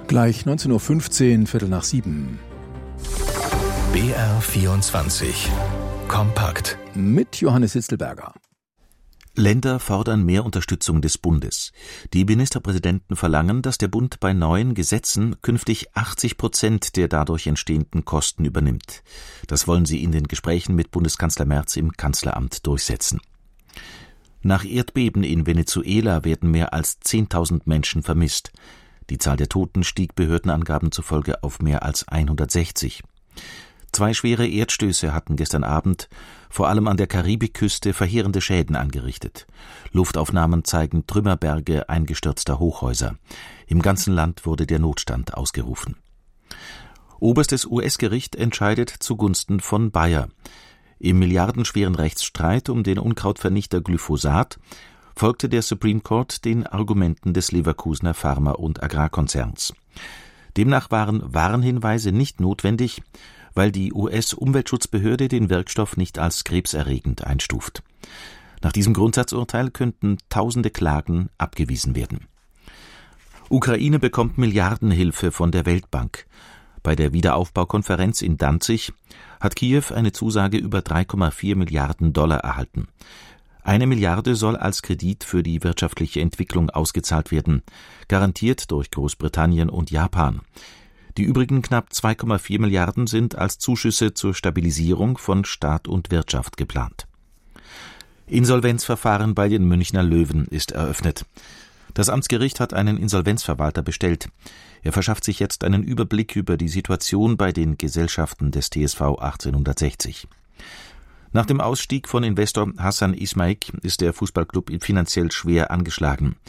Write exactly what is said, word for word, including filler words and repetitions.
Gleich neunzehn Uhr fünfzehn, Viertel nach sieben. B R vierundzwanzig. Kompakt. Mit Johannes Hitzelberger. Länder fordern mehr Unterstützung des Bundes. Die Ministerpräsidenten verlangen, dass der Bund bei neuen Gesetzen künftig achtzig Prozent der dadurch entstehenden Kosten übernimmt. Das wollen sie in den Gesprächen mit Bundeskanzler Merz im Kanzleramt durchsetzen. Nach Erdbeben in Venezuela werden mehr als zehntausend Menschen vermisst. Die Zahl der Toten stieg Behördenangaben zufolge auf mehr als hundertsechzig. Zwei schwere Erdstöße hatten gestern Abend vor allem an der Karibikküste verheerende Schäden angerichtet. Luftaufnahmen zeigen Trümmerberge eingestürzter Hochhäuser. Im ganzen Land wurde der Notstand ausgerufen. Oberstes U S-Gericht entscheidet zugunsten von Bayer. Im milliardenschweren Rechtsstreit um den Unkrautvernichter Glyphosat folgte der Supreme Court den Argumenten des Leverkusener Pharma- und Agrarkonzerns. Demnach waren Warnhinweise nicht notwendig, weil die U S-Umweltschutzbehörde den Wirkstoff nicht als krebserregend einstuft. Nach diesem Grundsatzurteil könnten tausende Klagen abgewiesen werden. Ukraine bekommt Milliardenhilfe von der Weltbank. Bei der Wiederaufbaukonferenz in Danzig hat Kiew eine Zusage über drei Komma vier Milliarden Dollar erhalten. Eine Milliarde soll als Kredit für die wirtschaftliche Entwicklung ausgezahlt werden, garantiert durch Großbritannien und Japan. Die übrigen knapp zwei Komma vier Milliarden sind als Zuschüsse zur Stabilisierung von Staat und Wirtschaft geplant. Insolvenzverfahren bei den Münchner Löwen ist eröffnet. Das Amtsgericht hat einen Insolvenzverwalter bestellt. Er verschafft sich jetzt einen Überblick über die Situation bei den Gesellschaften des T S V achtzehnhundertsechzig. Nach dem Ausstieg von Investor Hassan Ismaik ist der Fußballclub finanziell schwer angeschlagen.